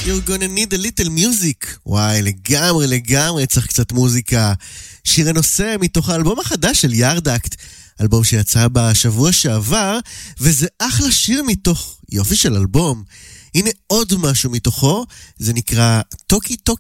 You're gonna need a little music. וואי, לגמרי צריך קצת מוזיקה. שיר הנושא מתוך האלבום החדש של יארדקט, אלבום שיצא בשבוע שעבר, וזה אחלה שיר מתוך יופי של אלבום. הנה עוד משהו מתוכו, זה נקרא טוקי טוקי.